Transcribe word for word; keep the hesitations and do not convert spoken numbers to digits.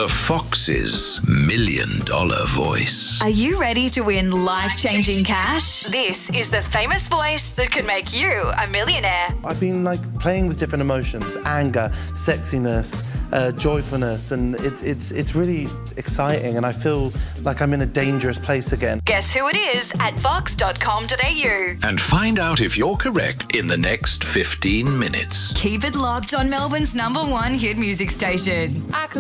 The Fox's Million Dollar Voice. Are you ready to win life-changing cash? This is the famous voice that could make you a millionaire. I've been like playing with different emotions, anger, sexiness, uh, joyfulness, and it, it's, it's really exciting, and I feel like I'm in a dangerous place again. Guess who it is at vox dot com dot a u. And find out if you're correct in the next fifteen minutes. Keep it locked on Melbourne's number one hit music station. I could